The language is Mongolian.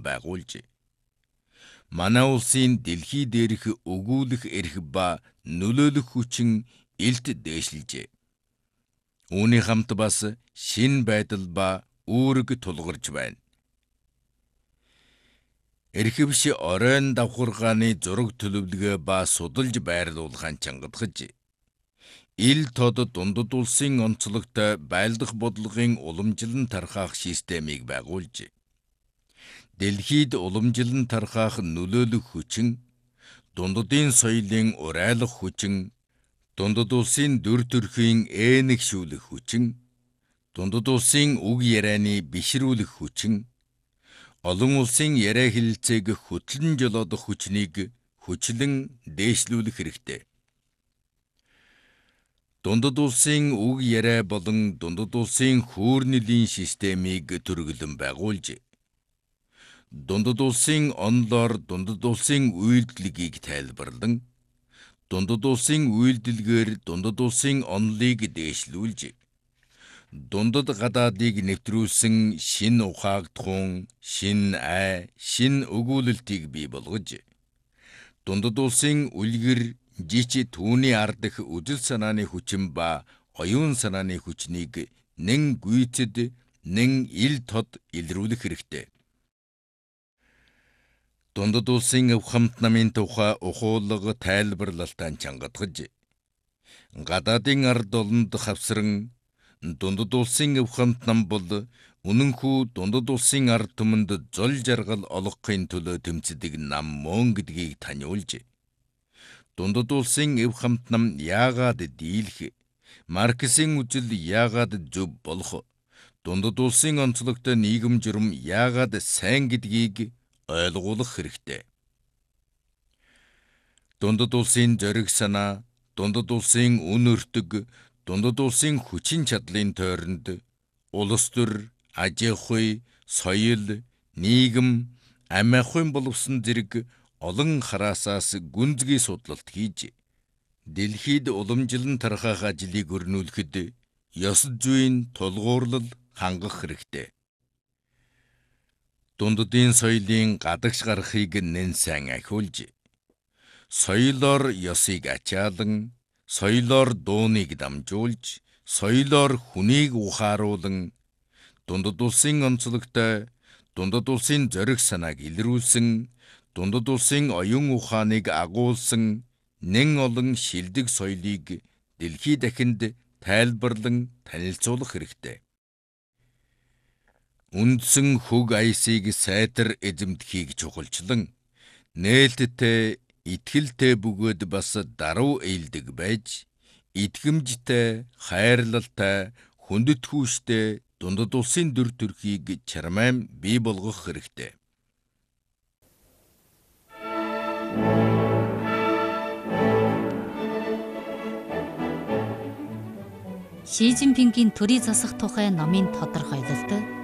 байгуулжээ. Манай улсын дэлхий дээрх өгүүлэх эрх ба нөлөөлөх хүчин илт дээшилжээ. Үүний хамт бас шин байдал ба үүрэг тулгарч байна. Эрхэвш оройн давхаргааны зураг төлөвлөгөө ба судалж байрлуулахын чангадгаж, ил тод дундад улсын онцлогтой байлдах бодлогын уламжлан тархаах системийг байгуулжээ. Дэлхийд уламжлан тархаах нөлөөлөх хүчин, дундадын соёлын урайлах хүчин, дундад улсын дүр төрхийн ээнэгшүүлэх хүчин, дундад улсын үг ярианы бишрүүлэх хүчин, олон улсын яриа хэлэлцээг хөтлөн жолоодох хүчнийг хүчлэн дээшлүүлэх хэрэгтэй. Дундад улсын үг яриа болон дундад улсын хүүрнэлийн системийг түргэлэн байгуулжээ. Дундад улсын онолоор дундад улсын үйлдэлгийг тайлбарлан, дундад улсын үйлдэлгээр дундад улсын онолыг дээшлүүлжээ. Дундад гадаадыг нэвтрүүлсэн шин ухаагдхуун, шин ай, шин өгүүлэлтийг бий болгож, дундад улсын үлгэр, жич түүний ардах үзэл санааны хүчин ба оюун санааны хүчнийг нэн гүйцэд, нэн ил тод илрүүлэх хэрэгтэй. Дундад улсын өв хамт намын тухай ухуулга тайлбарлалтаа чангадгаж, гадаадын ард олонд хавсран дундад улсын өв хамт нам бол үнэнхүү дундад улсын ард түмэнд зол жаргал олгохын төлөө тэмцдэг нам мөн гэдгийг таниулжээ. Дундад улсын өв хамт нам яагаад дийлэх, Марксийн үзэл яагаад зөв болох, дундад улсын онцлогтой нийгэм журам яагаад сайн гэдгийг ойлгуулах хэрэгтэй. Дундад улсын зориг санаа, дундад улсын үн өртөг, дундад улсын хүчин чадлын тойронд улс төр, аж ахуй, соёл, нийгэм, ам ахуйн боловсон зэрэг олон хараасаас гүнзгий судлалт хийж, дэлхийд уламжлан тархаах ажлыг өрнүүлэхэд ёс зүйн тулгуурлал хангах хэрэгтэй. Дундадын соёлын гадагш гарахыг нэн сайн ахиулж, соёлоор ёсыг ачаалан, соёлоор дууныг дамжуулж, соёлоор хүнийг ухааруулан, дундад улсын онцлогтой, дундад улсын зориг санааг илрүүлсэн, дундад улсын оюун ухааныг агуулсан нэн олон шилдэг соёлыг дэлхий дахинд тайлбарлан танилцуулах хэрэгтэй. Үндсэн хөг аясыг сайтар эзэмдэхийг чухалчлан, нээлттэй, итгэлтэй бөгөөд бас даруй эйлдэг байж, итгэмжтэй, хайрлалтай, хүндэтгүүштэй дундад улсын дүр төрхийг чармайм бий болгох хэрэгтэй. Ши Жинпингийн төрийн засах тухай номын тодорхойлолт